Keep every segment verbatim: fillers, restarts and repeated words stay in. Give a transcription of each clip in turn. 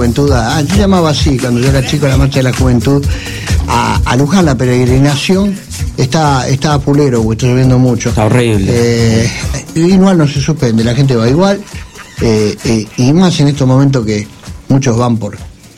juventud, a, yo llamaba así, cuando yo era chico, la marcha de la juventud, a, a Luján, la peregrinación, está, está a pulero, porque está lloviendo mucho. Está horrible. Eh, igual no se suspende, la gente va igual, eh, eh, y más en estos momentos que muchos van por,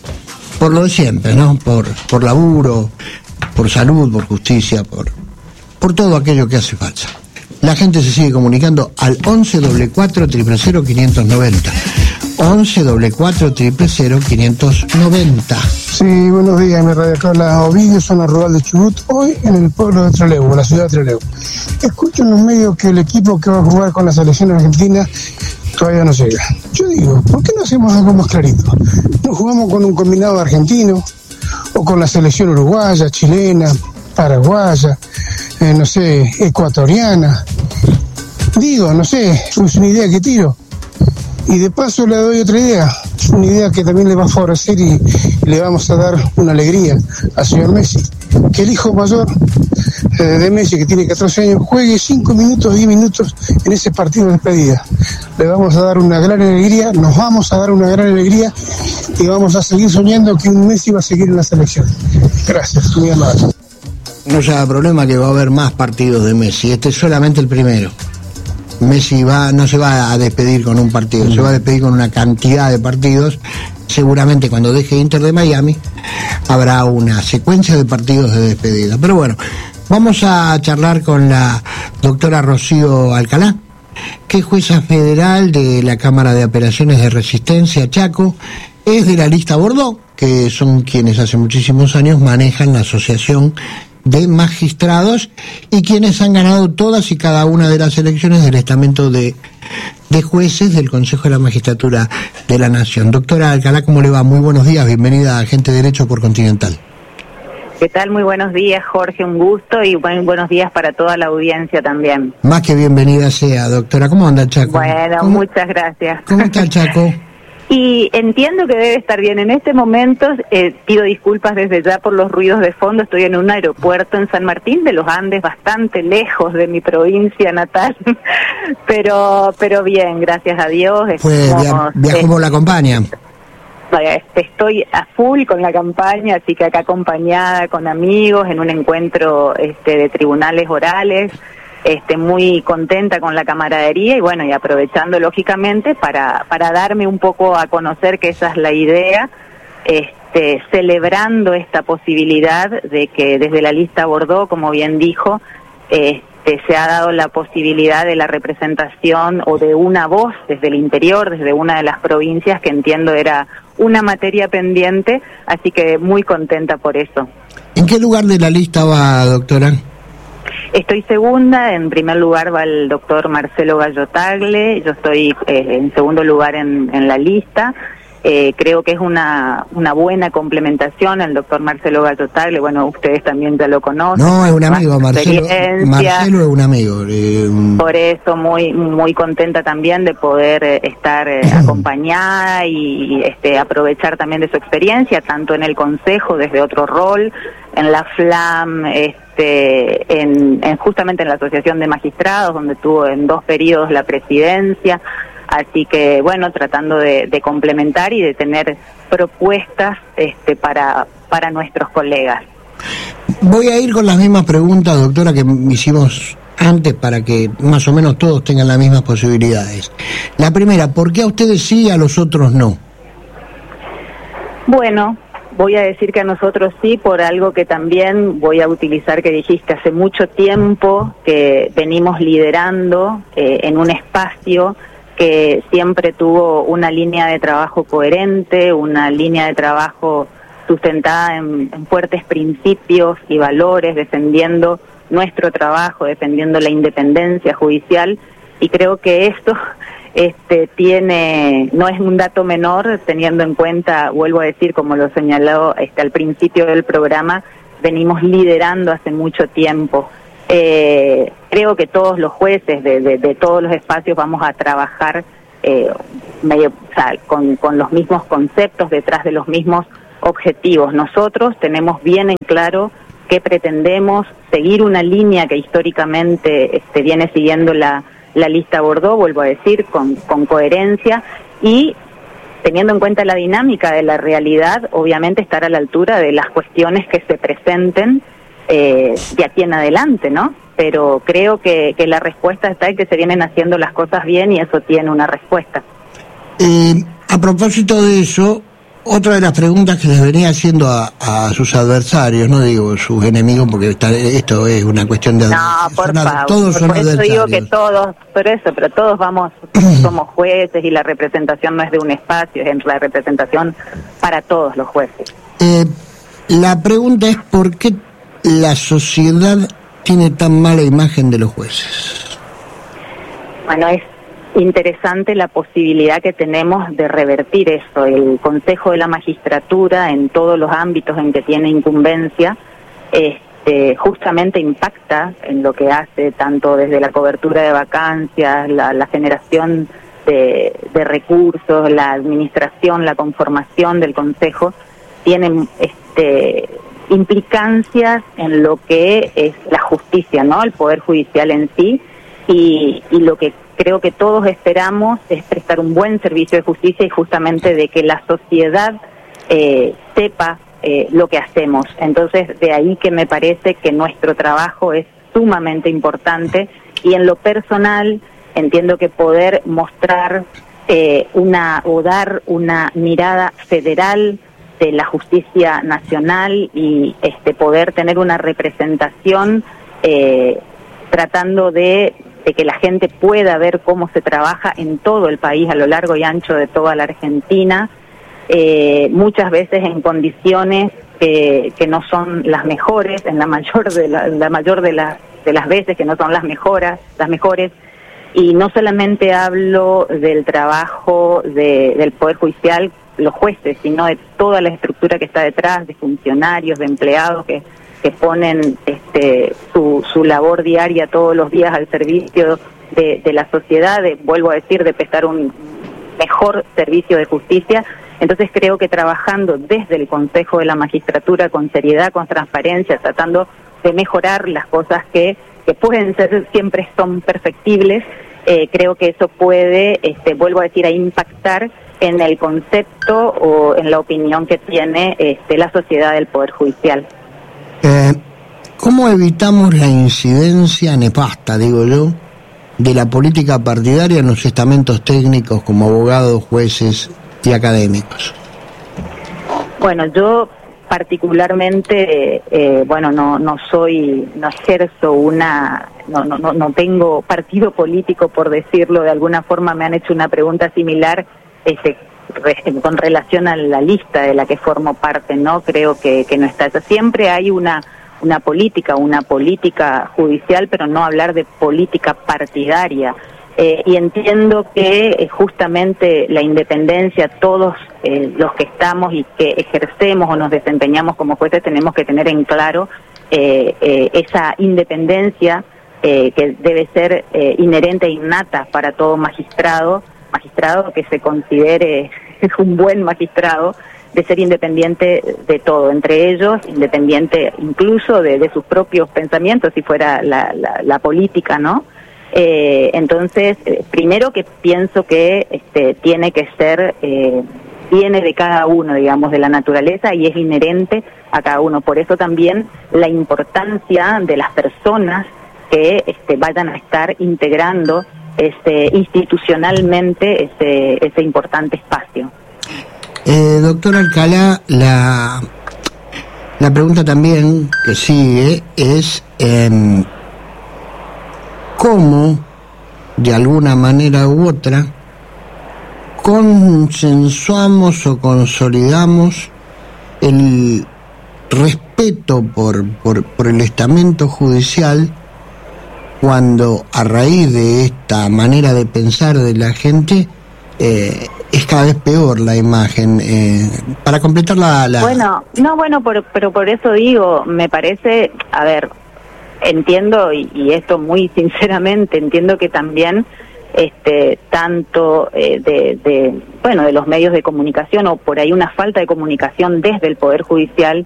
por lo de siempre, ¿no? Por, por laburo, por salud, por justicia, por, por todo aquello que hace falta. La gente se sigue comunicando al once doble cuatro triple cero quinientos noventa. once doble cuatro triple cero quinientos noventa. Sí, buenos días, mi radio Carla Ovidio, zona rural de Chubut, hoy en el pueblo de Trelew, la ciudad de Trelew. Escucho en los medios que el equipo que va a jugar con la selección argentina todavía no llega. Yo digo, ¿por qué no hacemos algo más clarito? ¿No jugamos con un combinado argentino? ¿O con la selección uruguaya, chilena, paraguaya, eh, no sé, ecuatoriana? Digo, no sé, es una idea que tiro. Y de paso le doy otra idea, una idea que también le va a favorecer y le vamos a dar una alegría al señor Messi. Que el hijo mayor eh, de Messi, que tiene catorce años, juegue cinco minutos, diez minutos en ese partido de despedida. Le vamos a dar una gran alegría, nos vamos a dar una gran alegría y vamos a seguir soñando que un Messi va a seguir en la selección. Gracias, muy amable. No se haga problema que va a haber más partidos de Messi, este es solamente el primero. Messi va, no se va a despedir con un partido, se va a despedir con una cantidad de partidos. Seguramente cuando deje Inter de Miami habrá una secuencia de partidos de despedida. Pero bueno, vamos a charlar con la doctora Rocío Alcalá, que es jueza federal de la Cámara de Apelaciones de Resistencia Chaco, es de la lista Bordeaux, que son quienes hace muchísimos años manejan la asociación de magistrados y quienes han ganado todas y cada una de las elecciones del estamento de, de jueces del Consejo de la Magistratura de la Nación. Doctora Alcalá, ¿cómo le va? Muy buenos días, bienvenida a Gente de Derecho por Continental. ¿Qué tal? Muy buenos días, Jorge, un gusto y buen, buenos días para toda la audiencia también. Más que bienvenida sea, doctora. ¿Cómo anda Chaco? Bueno, ¿Cómo? Muchas gracias. ¿Cómo está Chaco? Y entiendo que debe estar bien. En este momento eh, pido disculpas desde ya por los ruidos de fondo. Estoy en un aeropuerto en San Martín de los Andes, bastante lejos de mi provincia natal, pero pero bien, gracias a Dios. Pues via viajo por la campaña. Estoy a full con la campaña, así que acá acompañada con amigos en un encuentro este, de tribunales orales. Este, muy contenta con la camaradería y bueno, y aprovechando lógicamente para, para darme un poco a conocer que esa es la idea, este, celebrando esta posibilidad de que desde la lista Bordeaux, como bien dijo, este, se ha dado la posibilidad de la representación o de una voz desde el interior, desde una de las provincias que entiendo era una materia pendiente, así que muy contenta por eso. ¿En qué lugar de la lista va, doctora? Estoy segunda, en primer lugar va el doctor Marcelo Gallo Tagle, yo estoy eh, en segundo lugar en, en la lista. Eh, creo que es una una buena complementación el doctor Marcelo Gallo Tagle, bueno, ustedes también ya lo conocen. No, es un amigo, Marcelo, Marcelo es un amigo. Eh, un... Por eso muy muy contenta también de poder eh, estar eh, acompañada y este aprovechar también de su experiencia, tanto en el Consejo desde otro rol, en la FLAM, este, en, en justamente en la Asociación de Magistrados, donde tuvo en dos periodos la presidencia. Así que, bueno, tratando de, de complementar y de tener propuestas este, para, para nuestros colegas. Voy a ir con las mismas preguntas, doctora, que hicimos antes para que más o menos todos tengan las mismas posibilidades. La primera, ¿por qué a ustedes sí y a los otros no? Bueno, voy a decir que a nosotros sí, por algo que también voy a utilizar, que dijiste hace mucho tiempo, que venimos liderando eh, en un espacio que siempre tuvo una línea de trabajo coherente, una línea de trabajo sustentada en, en fuertes principios y valores, defendiendo nuestro trabajo, defendiendo la independencia judicial, y creo que esto este, tiene, no es un dato menor, teniendo en cuenta, vuelvo a decir, como lo señaló este, al principio del programa, venimos liderando hace mucho tiempo. Eh, creo que todos los jueces de, de, de todos los espacios vamos a trabajar eh, medio, o sea, con, con los mismos conceptos, detrás de los mismos objetivos. Nosotros tenemos bien en claro que pretendemos seguir una línea que históricamente este, viene siguiendo la, la lista Bordeaux, vuelvo a decir, con, con coherencia, y teniendo en cuenta la dinámica de la realidad, obviamente estar a la altura de las cuestiones que se presenten eh, de aquí en adelante, ¿no? Pero creo que, que la respuesta está en que se vienen haciendo las cosas bien y eso tiene una respuesta. Eh, a propósito de eso, otra de las preguntas que les venía haciendo a, a sus adversarios, no digo sus enemigos, porque está, esto es una cuestión de... No, por son, favor, todos son por eso adversarios. digo que todos, por eso, pero todos vamos, somos jueces y la representación no es de un espacio, es la representación para todos los jueces. Eh, la pregunta es ¿por qué la sociedad tiene tan mala imagen de los jueces? Bueno, es interesante la posibilidad que tenemos de revertir eso. El Consejo de la Magistratura, en todos los ámbitos en que tiene incumbencia, este, justamente impacta en lo que hace, tanto desde la cobertura de vacancias, la, la generación de, de recursos, la administración, la conformación del Consejo, tienen este, implicancias en lo que es la justicia, ¿no? El Poder Judicial en sí, y, y lo que creo que todos esperamos es prestar un buen servicio de justicia y justamente de que la sociedad eh, sepa eh, lo que hacemos. Entonces, de ahí que me parece que nuestro trabajo es sumamente importante y en lo personal entiendo que poder mostrar eh, una o dar una mirada federal de la justicia nacional y este poder tener una representación eh, tratando de de que la gente pueda ver cómo se trabaja en todo el país, a lo largo y ancho de toda la Argentina, eh, muchas veces en condiciones que, que no son las mejores, en la mayor de la, la mayor de las de las veces que no son las mejoras, las mejores, y no solamente hablo del trabajo de, del Poder Judicial, los jueces, sino de toda la estructura que está detrás, de funcionarios, de empleados que que ponen este, su, su labor diaria todos los días al servicio de, de la sociedad, de, vuelvo a decir, de prestar un mejor servicio de justicia. Entonces creo que trabajando desde el Consejo de la Magistratura con seriedad, con transparencia, tratando de mejorar las cosas que, que pueden ser, siempre son perfectibles, eh, creo que eso puede, este, vuelvo a decir, a impactar en el concepto o en la opinión que tiene este, la sociedad del Poder Judicial. Eh, ¿Cómo evitamos la incidencia nefasta, digo yo, de la política partidaria en los estamentos técnicos como abogados, jueces y académicos? Bueno, yo particularmente, eh, bueno, no no soy, no ejerzo una, no, no no no tengo partido político, por decirlo de alguna forma. Me han hecho una pregunta similar, este, con relación a la lista de la que formo parte, ¿no? Creo que, que no está. Siempre hay una una política, una política judicial, pero no hablar de política partidaria. Eh, y entiendo que eh, justamente la independencia, todos eh, los que estamos y que ejercemos o nos desempeñamos como jueces, tenemos que tener en claro eh, eh, esa independencia eh, que debe ser eh, inherente e innata para todo magistrado, magistrado que se considere un buen magistrado, de ser independiente de todo, entre ellos, independiente incluso de, de sus propios pensamientos, si fuera la, la, la política, ¿no? Eh, entonces, eh, primero que pienso que este, tiene que ser, eh, viene de cada uno, digamos, de la naturaleza y es inherente a cada uno. Por eso también la importancia de las personas que este, vayan a estar integrando este, institucionalmente ese, ese importante espacio. Eh, doctor Alcalá, la, la pregunta también que sigue es eh, cómo, de alguna manera u otra, consensuamos o consolidamos el respeto por, por, por el estamento judicial cuando a raíz de esta manera de pensar de la gente eh, es cada vez peor la imagen. Eh, para completar la, la... Bueno, no, bueno, por, pero por eso digo, me parece, a ver, entiendo, y, y esto muy sinceramente, entiendo que también este tanto eh, de, de, bueno, de los medios de comunicación o por ahí una falta de comunicación desde el Poder Judicial,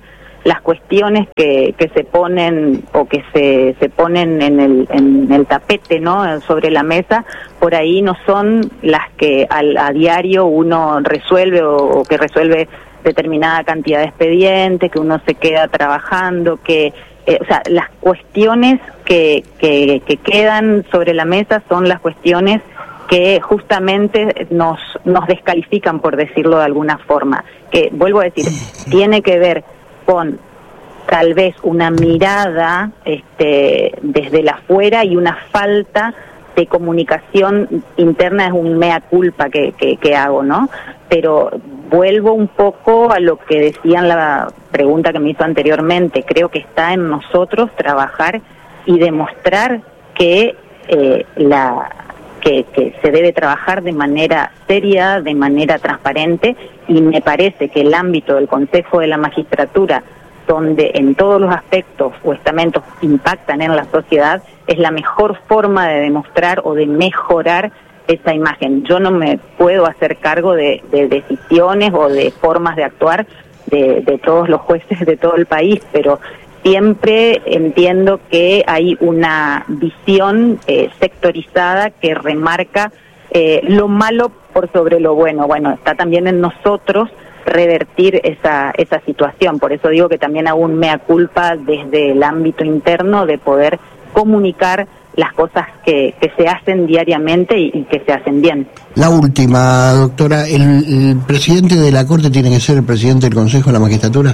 las cuestiones que, que se ponen o que se, se ponen en el, en el tapete, ¿no?, sobre la mesa, por ahí no son las que al, a diario uno resuelve o, o que resuelve determinada cantidad de expedientes, que uno se queda trabajando, que eh, o sea, las cuestiones que, que, que quedan sobre la mesa son las cuestiones que justamente nos nos descalifican, por decirlo de alguna forma, que, vuelvo a decir, tiene que ver con tal vez una mirada este, desde la afuera y una falta de comunicación interna, es un mea culpa que, que, que hago, ¿no? Pero vuelvo un poco a lo que decían la pregunta que me hizo anteriormente. Creo que está en nosotros trabajar y demostrar que eh, la que, que se debe trabajar de manera seria, de manera transparente, y me parece que el ámbito del Consejo de la Magistratura, donde en todos los aspectos o estamentos impactan en la sociedad, es la mejor forma de demostrar o de mejorar esa imagen. Yo no me puedo hacer cargo de, de decisiones o de formas de actuar de, de todos los jueces de todo el país, pero siempre entiendo que hay una visión eh, sectorizada que remarca eh, lo malo por sobre lo bueno. Bueno, está también en nosotros revertir esa esa situación. Por eso digo que también hago un mea culpa desde el ámbito interno de poder comunicar las cosas que, que se hacen diariamente y, y que se hacen bien. La última, doctora, ¿el, el presidente de la Corte tiene que ser el presidente del Consejo de la Magistratura?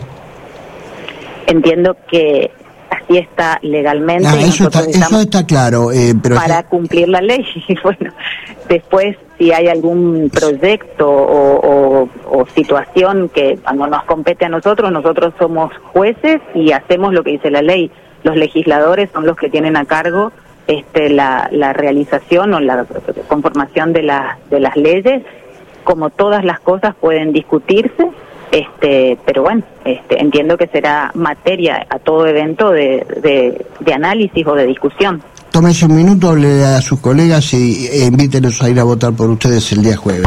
Entiendo que así está legalmente. Ah, y eso, está, eso está claro. Eh, pero para si... cumplir la ley. Y bueno, después, si hay algún proyecto o, o, o situación que cuando nos compete a nosotros, nosotros somos jueces y hacemos lo que dice la ley. Los legisladores son los que tienen a cargo este, la, la realización o la conformación de, la, de las leyes. Como todas las cosas pueden discutirse, este, pero bueno, este, entiendo que será materia a todo evento de, de, de análisis o de discusión. Tómese un minuto, hable a sus colegas y e invítelos a ir a votar por ustedes el día jueves.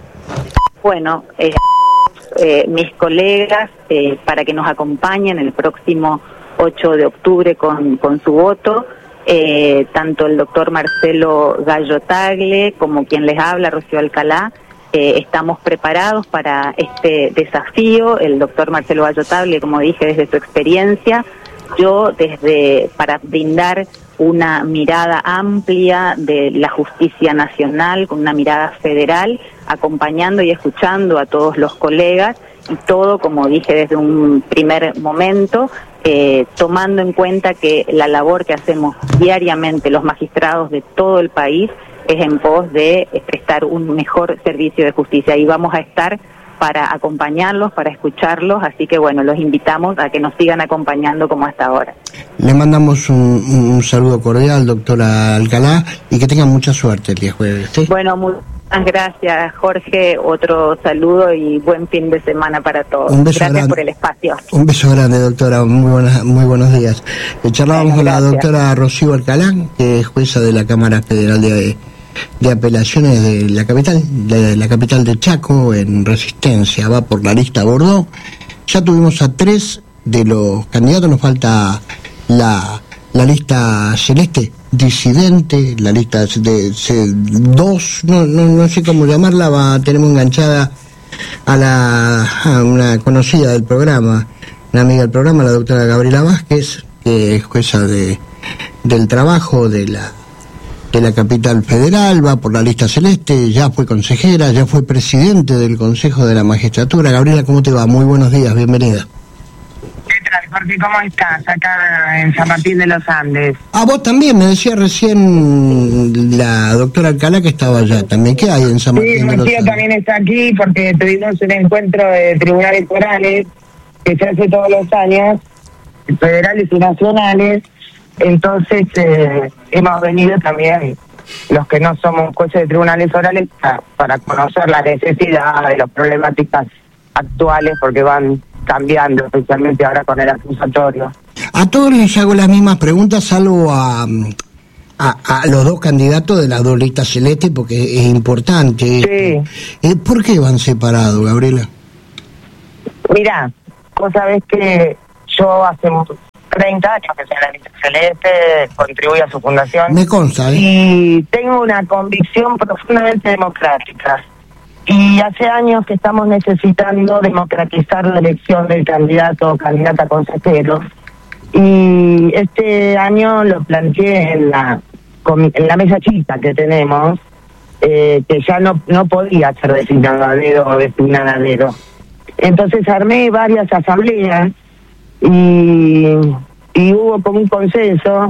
Bueno, eh, eh, mis colegas, eh, para que nos acompañen el próximo ocho de octubre con, con su voto, eh, tanto el doctor Marcelo Gallo Tagle como quien les habla, Rocío Alcalá, eh, estamos preparados para este desafío. El doctor Marcelo Gallo Tagle, como dije, desde su experiencia, yo desde para brindar una mirada amplia de la justicia nacional, con una mirada federal, acompañando y escuchando a todos los colegas, y todo, como dije desde un primer momento, eh, tomando en cuenta que la labor que hacemos diariamente los magistrados de todo el país es en pos de prestar un mejor servicio de justicia, y vamos a estar para acompañarlos, para escucharlos, así que bueno, los invitamos a que nos sigan acompañando como hasta ahora. Le mandamos un, un saludo cordial, doctora Alcalá, y que tengan mucha suerte el día jueves, ¿sí? Bueno, muchas gracias, Jorge, otro saludo y buen fin de semana para todos. Un beso gracias grande. por el espacio. Un beso grande, doctora, muy buenas, muy buenos días. Eh, charlábamos Bueno, con la gracias. doctora Rocío Alcalá, que es jueza de la Cámara Federal de, de Apelaciones de la capital, de la capital de Chaco, en Resistencia, va por la lista Bordeaux. Ya tuvimos a tres de los candidatos, nos falta la, la lista celeste, disidente, la lista de, de dos, no, no, no sé cómo llamarla, va, tenemos enganchada a la a una conocida del programa, una amiga del programa, la doctora Gabriela Vázquez, que es jueza de del trabajo de la de la capital federal, va por la lista celeste, ya fue consejera, ya fue presidente del Consejo de la Magistratura. Gabriela, ¿cómo te va? Muy buenos días, bienvenida. ¿Qué tal, Jorge? ¿Cómo estás? Acá en San Martín de los Andes. Ah, vos también, me decía recién la doctora Alcalá que estaba allá también. ¿Qué hay en San Martín Sí, de mi los tío Andes? también está aquí porque tuvimos un encuentro de tribunales orales que se hace todos los años, federales y nacionales. Entonces eh, hemos venido también los que no somos jueces de tribunales orales para, para conocer la necesidad de las problemáticas actuales, porque van cambiando, especialmente ahora con el acusatorio. A todos les hago las mismas preguntas, salvo a, a, a los dos candidatos de las dos listas celestes, porque es importante. Sí. Eh, ¿Por qué van separados, Gabriela? Mirá, vos sabés que yo hace treinta años que soy en la lista celeste, contribuyo a su fundación. Me consta, ¿eh? Y tengo una convicción profundamente democrática. Y hace años que estamos necesitando democratizar la elección del candidato o candidata a consejero. Y este año lo planteé en la, en la mesa chica que tenemos, eh, que ya no, no podía ser designado a dedo o designada a dedo. Entonces armé varias asambleas y, y hubo como un consenso,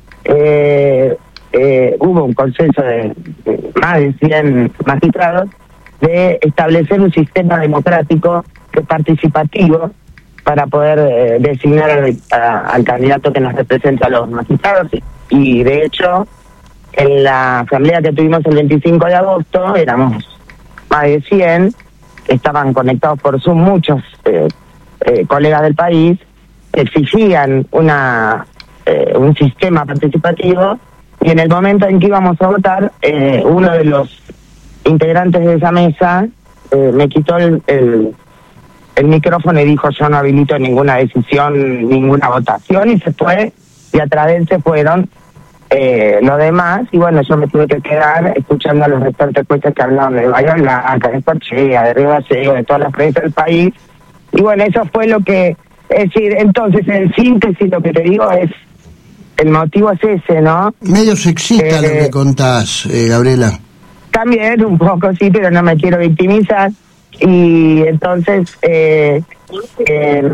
eh, eh, hubo un consenso de, de más de cien magistrados de establecer un sistema democrático que participativo para poder eh, designar al, a, al candidato que nos representa a los magistrados. Y de hecho, en la asamblea que tuvimos el veinticinco de agosto, éramos más de cien, estaban conectados por Zoom muchos eh, eh, colegas del país, exigían una eh, un sistema participativo, y en el momento en que íbamos a votar, eh, uno de los integrantes de esa mesa eh, me quitó el, el, el micrófono y dijo: yo no habilito ninguna decisión, ninguna votación, y se fue, y atrás de él se fueron eh, los demás, y bueno, yo me tuve que quedar escuchando a los restantes jueces que hablaban de Bahía Blanca, de Corchea, de Río Gallegos, de todas las provincias del país, y bueno, eso fue lo que, es decir, entonces en síntesis lo que te digo es, el motivo es ese, ¿no? Medio sexista eh, lo que contás, eh, Gabriela. También un poco, sí, pero no me quiero victimizar. Y entonces eh, eh,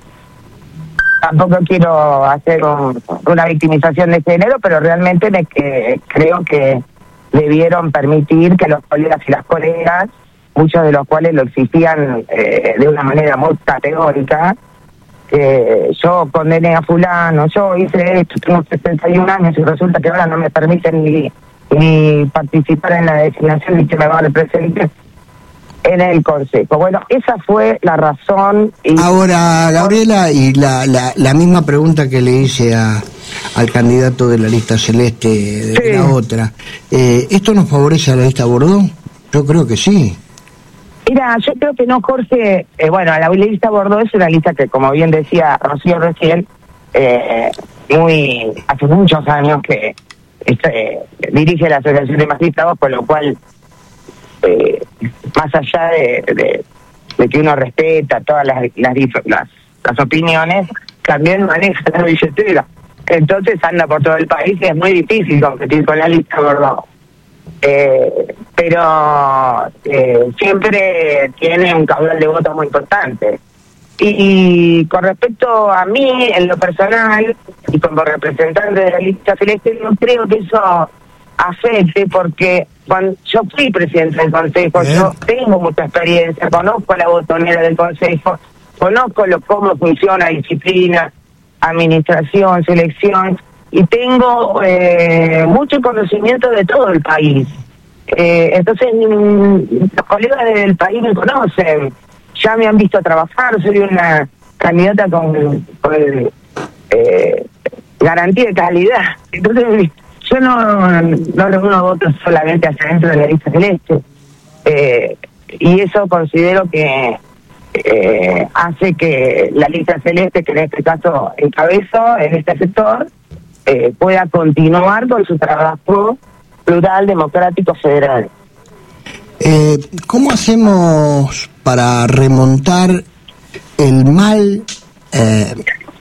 tampoco quiero hacer un, una victimización de género, pero realmente me que, creo que debieron permitir que los colegas y las colegas, muchos de los cuales lo exigían eh, de una manera muy categórica, que yo condené a fulano, yo hice esto, tengo sesenta y un años y resulta que ahora no me permiten ni ni participar en la designación ni que me va a representar en el consejo. Bueno, esa fue la razón. Y ahora, Gabriela, y la, la, la misma pregunta que le hice a, al candidato de la lista celeste de sí. la otra, eh, ¿esto nos favorece a la lista Bordó? Yo creo que sí. Mira, yo creo que no, Jorge. Eh, bueno, la lista Bordó es una lista que, como bien decía Rocío recién, eh, muy hace muchos años que Este, dirige la Asociación de Magistrados, con lo cual, eh, más allá de, de, de que uno respeta todas las, las, las, las opiniones, también maneja la billetera. Entonces anda por todo el país y es muy difícil competir con la lista Bordó. Eh, pero eh, siempre tiene un caudal de votos muy importante. Y con respecto a mí, en lo personal, y como representante de la lista celeste, no creo que eso afecte, porque cuando yo fui presidente del consejo, Bien. yo tengo mucha experiencia, conozco la botonera del consejo, conozco lo, cómo funciona disciplina, administración, selección, y tengo eh, mucho conocimiento de todo el país. Eh, entonces, los colegas del país me conocen, ya me han visto trabajar, soy una candidata con, con eh, garantía de calidad. Entonces, yo no, no reúno votos solamente hacia dentro de la lista celeste. Eh, y eso considero que eh, hace que la lista celeste, que en este caso encabezo en este sector, eh, pueda continuar con su trabajo plural, democrático, federal. Eh, ¿Cómo hacemos para remontar el mal eh,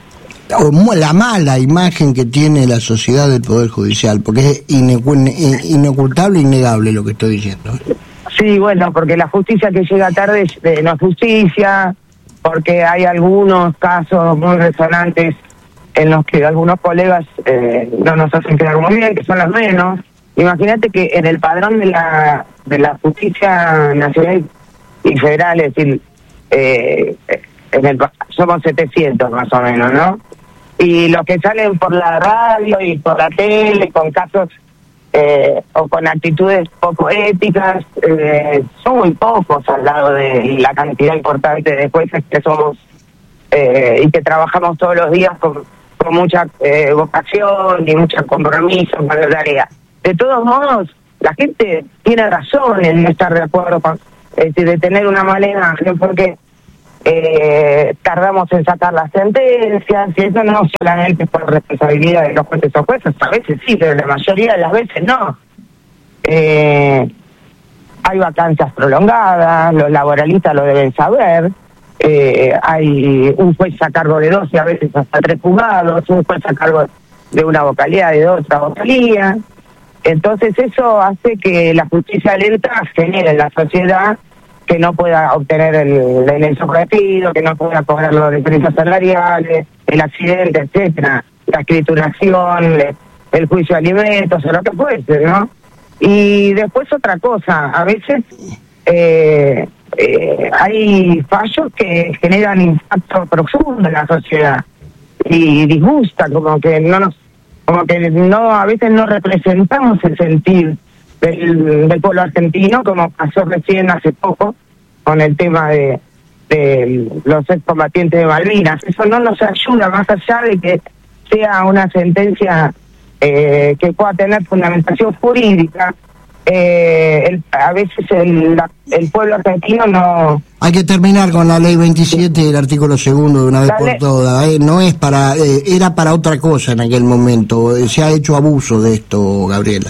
o la mala imagen que tiene la sociedad del Poder Judicial? Porque es inocultable e innegable lo que estoy diciendo. Sí, bueno, porque la justicia que llega tarde eh, no es justicia, porque hay algunos casos muy resonantes en los que algunos colegas eh, no nos hacen quedar muy bien, que son los menos. Imagínate que en el padrón de la de la justicia nacional y federal, es decir, eh, en el, somos setecientos más o menos, ¿no? Y los que salen por la radio y por la tele con casos eh, o con actitudes poco éticas, eh, son muy pocos al lado de la cantidad importante de jueces que somos eh, y que trabajamos todos los días con, con mucha eh, vocación y mucho compromiso con la tarea. De todos modos, la gente tiene razón en no estar de acuerdo con, es decir, de tener una mala imagen, porque eh, tardamos en sacar las sentencias, y eso no solamente por responsabilidad de los jueces o jueces, a veces sí, pero la mayoría de las veces no. Eh, hay vacancias prolongadas, los laboralistas lo deben saber, eh, hay un juez a cargo de dos y a veces hasta tres juzgados, un juez a cargo de una vocalía y de otra vocalía. Entonces eso hace que la justicia lenta genere en la sociedad que no pueda obtener el, el ingreso prometido, que no pueda cobrar los diferencias salariales, el accidente, etcétera, la escrituración, el juicio de alimentos, o lo que fuese, ¿no? Y después otra cosa, a veces eh, eh, hay fallos que generan impacto profundo en la sociedad y disgusta, como que no nos, como que no, a veces no representamos el sentir del, del pueblo argentino, como pasó recién hace poco con el tema de, de los excombatientes de Malvinas. Eso no nos ayuda, más allá de que sea una sentencia eh, que pueda tener fundamentación jurídica. Eh, el, a veces el, la, el pueblo argentino no... Hay que terminar con la ley veintisiete y el artículo segundo de una vez por todas. Eh, no es para... Eh, era para otra cosa en aquel momento. Se ha hecho abuso de esto, Gabriela.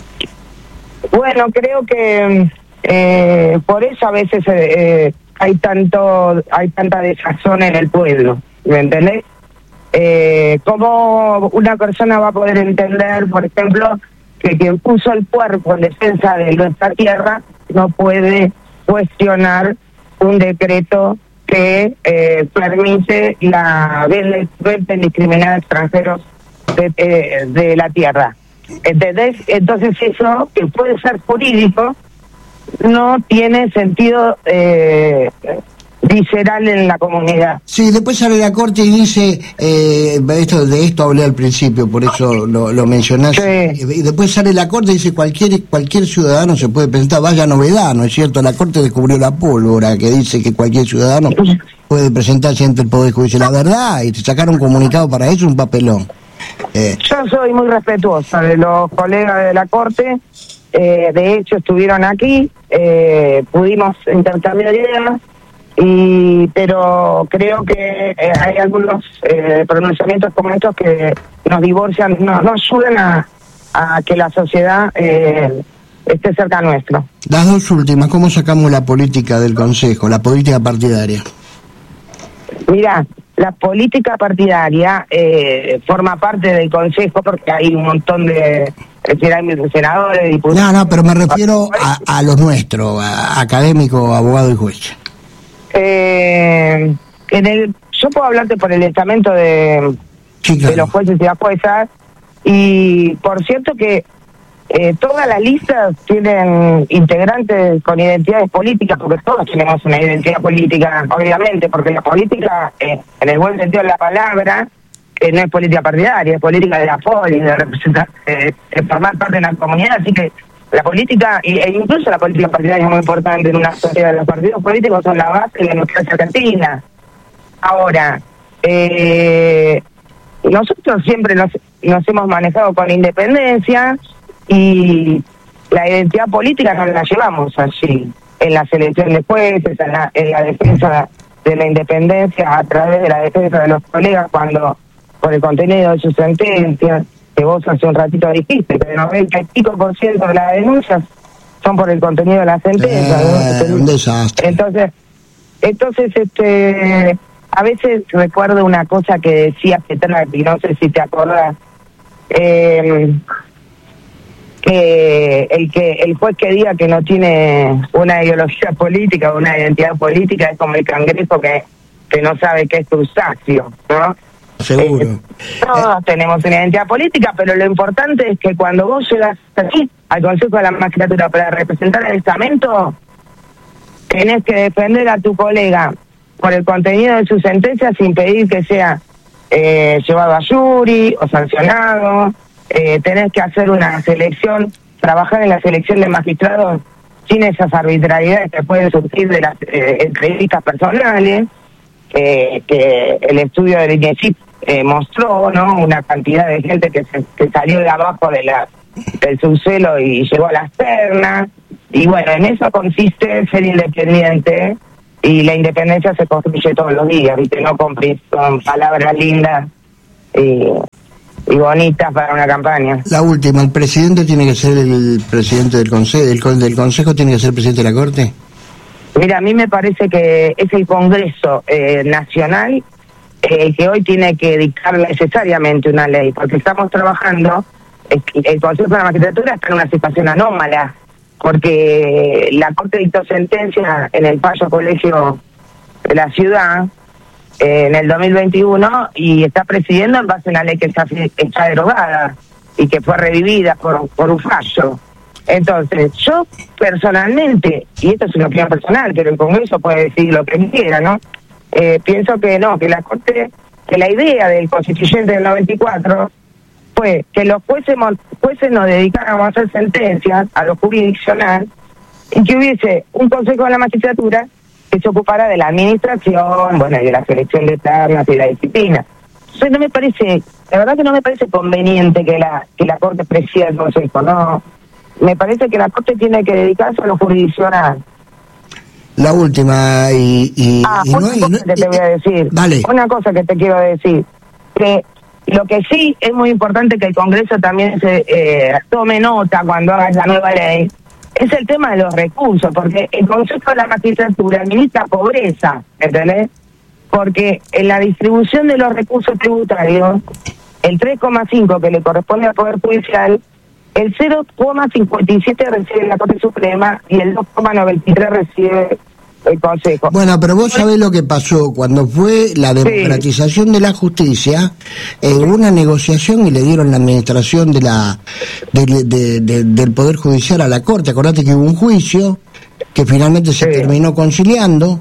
Bueno, creo que eh, por eso a veces eh, hay tanto hay tanta desazón en el pueblo, ¿me entendés? Eh, ¿Cómo una persona va a poder entender, por ejemplo, que quien puso el cuerpo en defensa de nuestra tierra no puede cuestionar un decreto que eh, permite la venta indiscriminada de extranjeros de, eh, de la tierra? ¿Entendés? Entonces eso, que puede ser jurídico, no tiene sentido eh, visceral en la comunidad. Sí, después sale la Corte y dice, eh, esto de esto hablé al principio, por eso lo, lo mencionás, sí. Y después sale la Corte y dice cualquier cualquier ciudadano se puede presentar, vaya novedad, ¿no es cierto? La Corte descubrió la pólvora, que dice que cualquier ciudadano puede presentarse ante el Poder Judicial. La verdad, y te sacaron un comunicado para eso, un papelón. Eh. Yo soy muy respetuosa de los colegas de la Corte, eh, de hecho estuvieron aquí, eh, pudimos intercambiar ideas, y pero creo que eh, hay algunos eh, pronunciamientos como estos que nos divorcian, no, no ayudan a, a que la sociedad eh, esté cerca nuestro. Las dos últimas, ¿cómo sacamos la política del Consejo, la política partidaria? Mira, la política partidaria eh, forma parte del Consejo porque hay un montón de, es decir, hay senadores, diputados. No, no, pero me refiero a, a los nuestros, a académicos, abogados y jueces. Eh, en el, yo puedo hablarte por el estamento de, sí, claro, de los jueces y las juezas, y por cierto que eh, todas las listas tienen integrantes con identidades políticas, porque todos tenemos una identidad política, obviamente, porque la política, eh, en el buen sentido de la palabra, eh, no es política partidaria, es política de apoyo, de representar, eh, de formar parte de la comunidad, así que la política, e incluso la política partidaria es muy importante en una sociedad. Los partidos políticos son la base de la democracia argentina. Ahora, eh, nosotros siempre nos, nos hemos manejado con independencia y la identidad política nos la llevamos allí, en la selección de jueces, en la, en la defensa de la independencia, a través de la defensa de los colegas cuando por el contenido de sus sentencias, que vos hace un ratito dijiste, que el noventa y pico por ciento de las denuncias son por el contenido de la sentencia. Eh, ¿no? Un desastre. Entonces, entonces este, a veces recuerdo una cosa que decía Petrarca, no sé si te acordás, eh, que el que el juez que diga que no tiene una ideología política o una identidad política es como el cangrejo que, que no sabe qué es crustáceo, ¿no? Seguro. Eh, todos eh. tenemos una identidad política, pero lo importante es que cuando vos llegas aquí al Consejo de la Magistratura para representar el estamento, tenés que defender a tu colega por el contenido de su sentencia sin pedir que sea eh, llevado a jury o sancionado. Eh, tenés que hacer una selección, trabajar en la selección de magistrados sin esas arbitrariedades que pueden surgir de las eh, entrevistas personales. Eh, que el estudio del INEGIP eh, mostró, ¿no? Una cantidad de gente que se que salió de abajo de la del subsuelo y llegó a las pernas. Y bueno, en eso consiste ser independiente y la independencia se construye todos los días, ¿viste? No con, con palabras lindas y, y bonitas para una campaña. La última, ¿el presidente tiene que ser el presidente del consejo, el del consejo tiene que ser el presidente de la Corte? Mira, a mí me parece que es el Congreso eh, Nacional el eh, que hoy tiene que dictar necesariamente una ley, porque estamos trabajando, el, el Consejo de la Magistratura está en una situación anómala, porque la Corte dictó sentencia en el fallo colegio de la ciudad eh, en el dos mil veintiuno y está presidiendo en base a una ley que está, está derogada y que fue revivida por, por un fallo. Entonces, yo personalmente, y esto es una opinión personal, pero el Congreso puede decir lo que quiera, ¿no? Eh, pienso que no, que la Corte, que la idea del constituyente del noventa y cuatro fue que los jueces, jueces nos dedicáramos a hacer sentencias a lo jurisdiccional y que hubiese un Consejo de la Magistratura que se ocupara de la administración, bueno, y de la selección de ternas y la disciplina. Entonces no me parece, la verdad que no me parece conveniente que la que la Corte presida el Consejo, no. Me parece que la Corte tiene que dedicarse a lo jurisdiccional. La última, y... y ah, y una no, cosa y no, que te voy a decir. Dale. Una cosa que te quiero decir. Que lo que sí es muy importante que el Congreso también se eh, tome nota cuando haga la nueva ley, es el tema de los recursos, porque el Consejo de la Magistratura administra pobreza, ¿entendés? Porque en la distribución de los recursos tributarios, el tres coma cinco que le corresponde al Poder Judicial, el cero coma cincuenta y siete recibe la Corte Suprema y el dos coma noventa y tres recibe el Consejo. Bueno, pero vos sabés lo que pasó cuando fue la democratización sí. de la justicia, eh, hubo una negociación y le dieron la administración de la de, de, de, del Poder Judicial a la Corte. Acordate que hubo un juicio que finalmente se sí. terminó conciliando.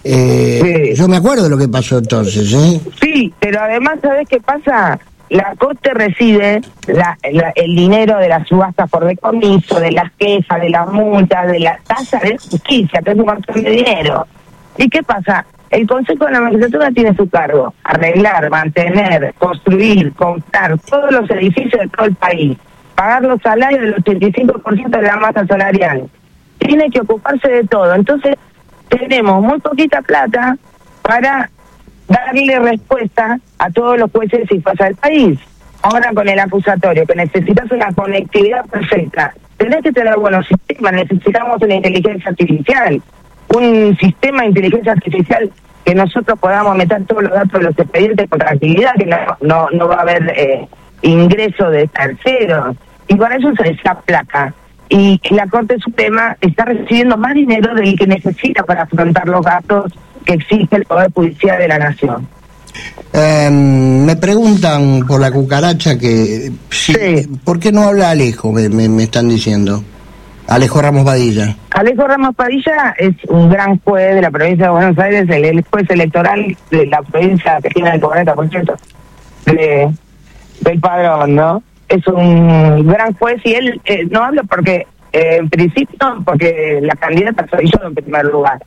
Eh, sí. Yo me acuerdo de lo que pasó entonces, ¿eh? Sí, pero además, ¿sabés qué pasa? La Corte recibe la, la, el dinero de las subastas por decomiso, de las quejas, de las multas, de la tasa de justicia, que es un montón de dinero. ¿Y qué pasa? El Consejo de la Magistratura tiene su cargo arreglar, mantener, construir, comprar todos los edificios de todo el país, pagar los salarios del ochenta y cinco por ciento de la masa salarial. Tiene que ocuparse de todo. Entonces, tenemos muy poquita plata para darle respuesta a todos los jueces y juezas del país. Ahora con el acusatorio, que necesitas una conectividad perfecta, tenés que tener buenos sistemas, necesitamos una inteligencia artificial, un sistema de inteligencia artificial que nosotros podamos meter todos los datos de los expedientes con tranquilidad, que no, no, no va a haber eh, ingreso de terceros, y con eso se desaplaca. Y la Corte Suprema está recibiendo más dinero del que necesita para afrontar los gastos que existe el Poder Judicial de la Nación. Eh, me preguntan por la cucaracha que... Si, sí. ¿Por qué no habla Alejo? Me, me, me están diciendo. Alejo Ramos Padilla. Alejo Ramos Padilla es un gran juez de la provincia de Buenos Aires, el, el juez electoral de la provincia que tiene el cuarenta por ciento de, del padrón, ¿no? Es un gran juez y él eh, no habla porque, eh, en principio, porque la candidata soy yo en primer lugar.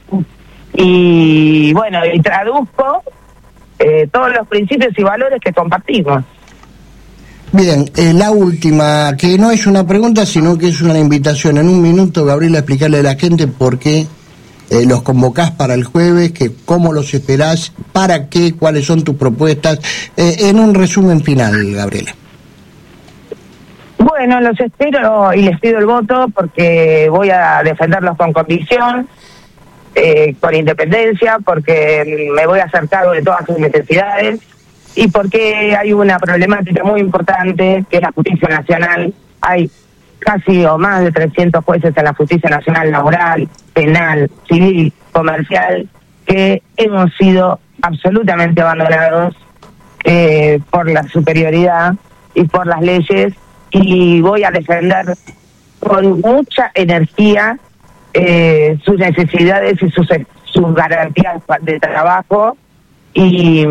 Y bueno, y traduzco eh, todos los principios y valores que compartimos. Bien, eh, la última, que no es una pregunta, sino que es una invitación. En un minuto, Gabriela, explicarle a la gente por qué eh, los convocás para el jueves, que cómo los esperás, para qué, cuáles son tus propuestas. Eh, en un resumen final, Gabriela. Bueno, los espero y les pido el voto porque voy a defenderlos con convicción, eh, con independencia, porque me voy a hacer cargo de todas sus necesidades y porque hay una problemática muy importante que es la justicia nacional. Hay casi o más de trescientos jueces en la justicia nacional laboral, penal, civil, comercial, que hemos sido absolutamente abandonados eh, por la superioridad y por las leyes, y voy a defender con mucha energía eh, sus necesidades y sus, sus garantías de trabajo, y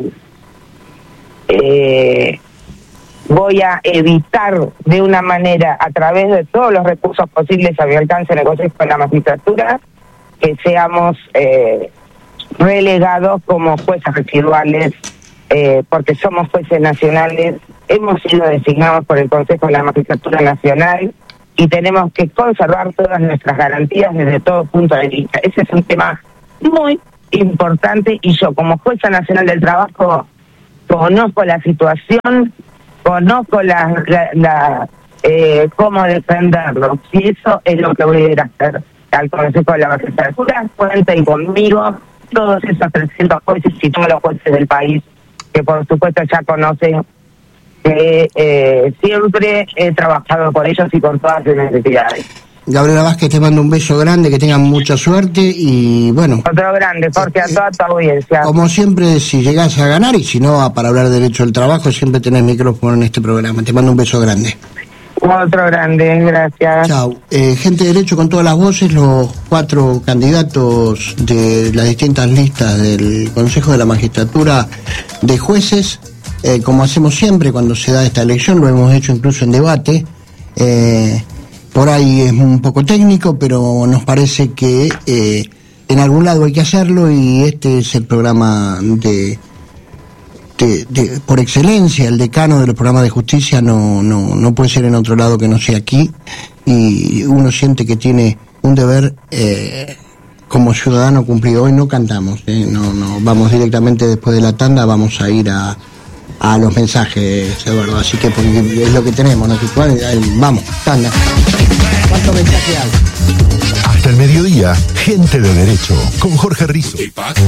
eh, voy a evitar de una manera, a través de todos los recursos posibles a mi alcance en el Consejo de la Magistratura, que seamos eh, relegados como jueces residuales, eh, porque somos jueces nacionales, hemos sido designados por el Consejo de la Magistratura Nacional y tenemos que conservar todas nuestras garantías desde todo punto de vista. Ese es un tema muy importante, y yo como jueza nacional del trabajo conozco la situación, conozco la, la, la eh, cómo defenderlo, y eso es lo que voy a ir a hacer al Consejo de la Magistratura. Cuenten conmigo todos esos trescientos jueces y todos los jueces del país, que por supuesto ya conocen que eh, siempre he trabajado por ellos y con todas sus necesidades. Gabriela Vázquez, te mando un beso grande, que tengan mucha suerte y bueno. Otro grande, Jorge, a toda tu audiencia. Como siempre, si llegás a ganar, y si no, para hablar de derecho del trabajo, siempre tenés micrófono en este programa. Te mando un beso grande. Otro grande, gracias. Chao. Eh, gente de derecho con todas las voces, los cuatro candidatos de las distintas listas del Consejo de la Magistratura de Jueces, eh, como hacemos siempre cuando se da esta elección, lo hemos hecho incluso en debate. Eh, por ahí es un poco técnico, pero nos parece que eh, en algún lado hay que hacerlo, y este es el programa de... De, de, por excelencia, el decano de los programas de justicia no, no, no puede ser en otro lado que no sea aquí, y uno siente que tiene un deber eh, como ciudadano cumplido. Hoy no cantamos, eh, no, no, vamos directamente después de la tanda, vamos a ir a, a los mensajes, Eduardo, así que porque es lo que tenemos, ¿no? Vamos, tanda. ¿Cuánto mensaje hay? Hasta el mediodía, gente de derecho, con Jorge Rizzo.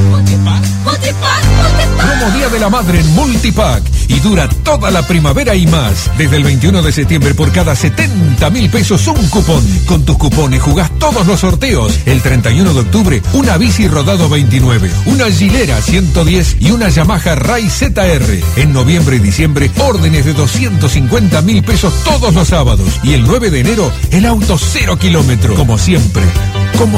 Promo Día de la Madre en Multipack, y dura toda la primavera y más. Desde el veintiuno de septiembre, por cada setenta mil pesos un cupón. Con tus cupones jugás todos los sorteos. El treinta y uno de octubre, una bici Rodado veintinueve, una Gilera ciento diez y una Yamaha Ray Z R. En noviembre y diciembre, órdenes de doscientos cincuenta mil pesos todos los sábados. Y el nueve de enero, el auto cero kilómetro. Como siempre,